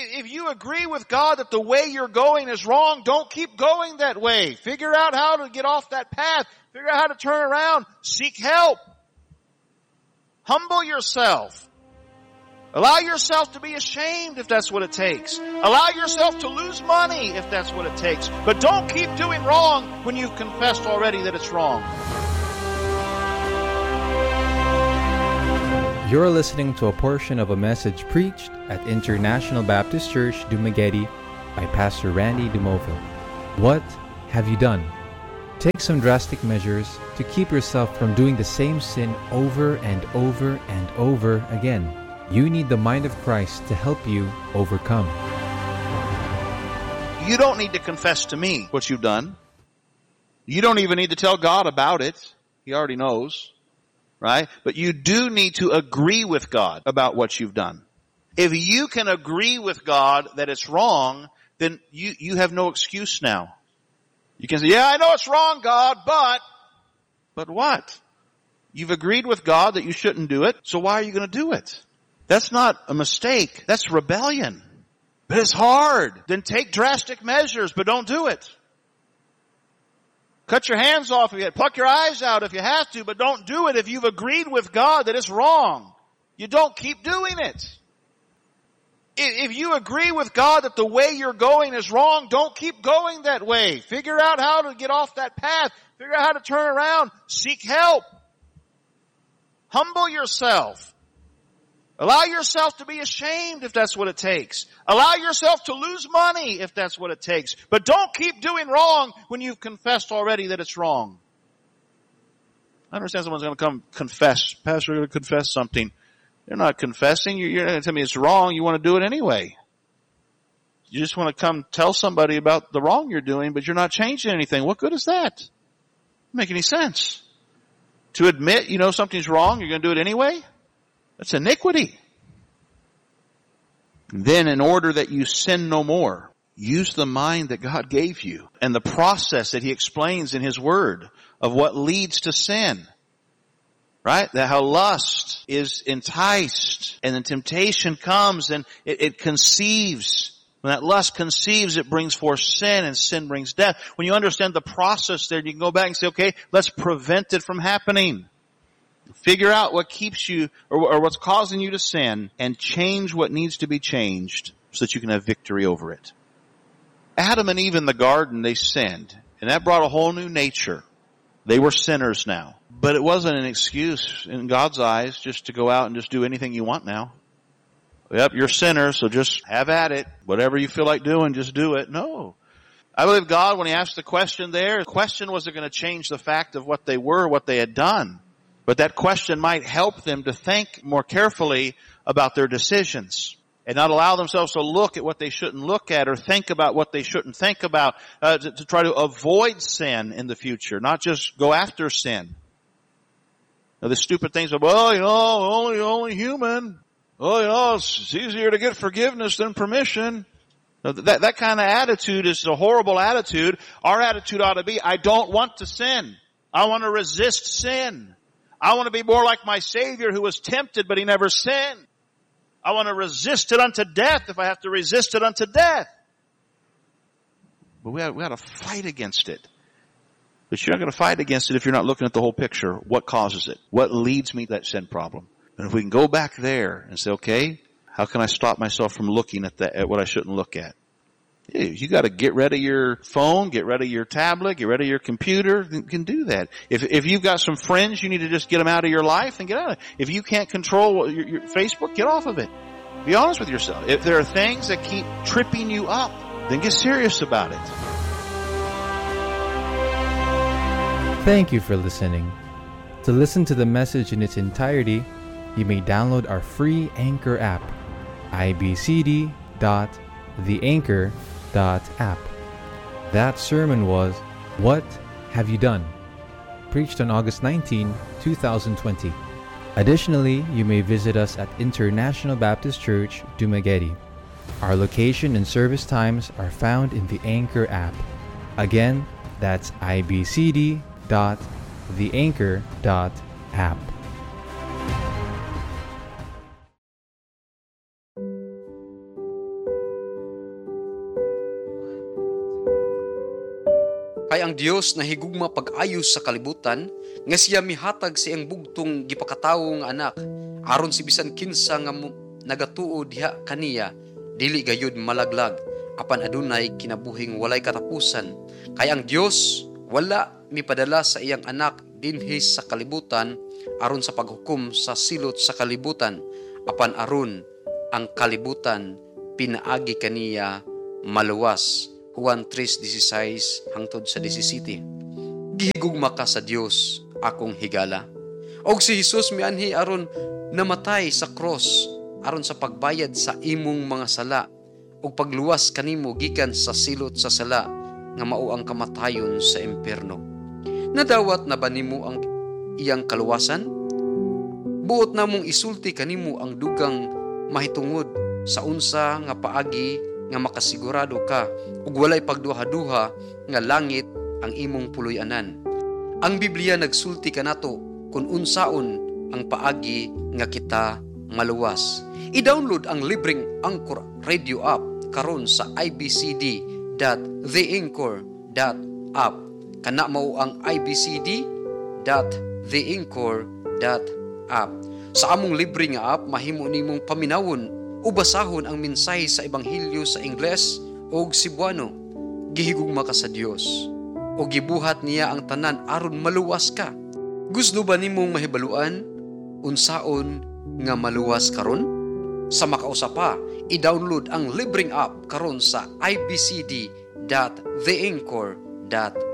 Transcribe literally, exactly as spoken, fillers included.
If you agree with God that the way you're going is wrong, don't keep going that way. Figure out how to get off that path. Figure out how to turn around. Seek help. Humble yourself. Allow yourself to be ashamed if that's what it takes. Allow yourself to lose money if that's what it takes. But don't keep doing wrong when you've confessed already that it's wrong. You're listening to a portion of a message preached at International Baptist Church, Dumaguete by Pastor Randy Dumoville. What have you done? Take some drastic measures to keep yourself from doing the same sin over and over and over again. You need the mind of Christ to help you overcome. You don't need to confess to me what you've done. You don't even need to tell God about it. He already knows, right? But you do need to agree with God about what you've done. If you can agree with God that it's wrong, then you, you have no excuse now. You can say, yeah, I know it's wrong, God, but, but what? You've agreed with God that you shouldn't do it, so why are you going to do it? That's not a mistake. That's rebellion. But it's hard. Then take drastic measures, but don't do it. Cut your hands off if you pluck your eyes out if you have to, but don't do it if you've agreed with God that it's wrong. You don't keep doing it. If you agree with God that the way you're going is wrong, don't keep going that way. Figure out how to get off that path. Figure out how to turn around. Seek help. Humble yourself. Allow yourself to be ashamed if that's what it takes. Allow yourself to lose money if that's what it takes. But don't keep doing wrong when you've confessed already that it's wrong. I understand someone's going to come confess. Pastor, you're going to confess something. They're not confessing. You're not going to tell me it's wrong. You want to do it anyway. You just want to come tell somebody about the wrong you're doing, but you're not changing anything. What good is that? Doesn't make any sense. To admit, you know, something's wrong, you're going to do it anyway? That's iniquity. Then in order that you sin no more, use the mind that God gave you and the process that He explains in His Word of what leads to sin. Right? That how lust is enticed and then temptation comes and it, it conceives. When that lust conceives, it brings forth sin, and sin brings death. When you understand the process there, you can go back and say, okay, let's prevent it from happening. Figure out what keeps you or, or what's causing you to sin and change what needs to be changed so that you can have victory over it. Adam and Eve in the garden, they sinned, and that brought a whole new nature. They were sinners now. But it wasn't an excuse in God's eyes just to go out and just do anything you want now. Yep, you're sinners, so just have at it. Whatever you feel like doing, just do it. No. I believe God, when He asked the question there, the question wasn't going to change the fact of what they were, what they had done. But that question might help them to think more carefully about their decisions and not allow themselves to look at what they shouldn't look at or think about what they shouldn't think about, uh, to, to try to avoid sin in the future, not just go after sin. Now, the stupid things of, well, you know, only, only human. Oh, you know, it's easier to get forgiveness than permission. Now, that, that kind of attitude is a horrible attitude. Our attitude ought to be, I don't want to sin. I want to resist sin. I want to be more like my Savior who was tempted, but He never sinned. I want to resist it unto death if I have to resist it unto death. But we have, we have to fight against it. But you're not going to fight against it if you're not looking at the whole picture. What causes it? What leads me to that sin problem? And if we can go back there and say, okay, how can I stop myself from looking at that, at what I shouldn't look at? You got to get rid of your phone, get rid of your tablet, get rid of your computer. You can do that. If if you've got some friends, you need to just get them out of your life and get out of it. If you can't control your, your Facebook, get off of it. Be honest with yourself. If there are things that keep tripping you up, then get serious about it. Thank you for listening. To listen to the message in its entirety, you may download our free Anchor app, I B C D dot the anchor dot app. That sermon was, What Have You Done? Preached on August nineteenth, twenty twenty. Additionally, you may visit us at International Baptist Church, Dumaguete. Our location and service times are found in the Anchor app. Again, that's I B C D dot the anchor dot app. Kay ang Dios nahigugma pag-ayos sa kalibutan, nga siya mihatag sa iyang bugtong gipakatawo nga anak, aron si bisan kinsa nga nagatuo diha kaniya, dili gayud malaglag, apan adunay kinabuhing walay katapusan. Kay ang Dios wala mipadala sa iyang anak dinhi sa kalibutan aron sa paghukom sa silot sa kalibutan, apan aron ang kalibutan pinaagi kaniya maluwas. Juan three sixteen hangtod sa seventeen. Gihigugma ka sa Dios, akong higala. Og si Jesus mianhi aron namatay sa cross aron sa pagbayad sa imong mga sala ug pagluwas kanimo gikan sa silot sa sala nga mao ang kamatayon sa impierno. Nadawat na ba nimo ang iyang kaluwasan? Buot namong isulti kanimo ang dugang mahitungod sa unsa nga paagi nga makasigurado ka ug walay pagduha-duha nga langit ang imong puloy-anan. Ang Biblia nagsulti kanato kung unsaon ang paagi nga kita maluwas. I-download ang libreng Anchor Radio app karon sa i b c d dot the anchor dot app. Kana mao ang i b c d dot the anchor dot app. Sa among libre nga app mahimo nimong paminawon o basahon ang mensahe sa Ebanghelyo sa Ingles o Cebuano. Gihigugma ka sa Dios o gibuhat niya ang tanan aron maluwas ka. Gusto ba nimong mahibaluan unsaon nga maluwas karon? Sa makausapa, i-download ang libreng app karon sa i b c d dot the anchor dot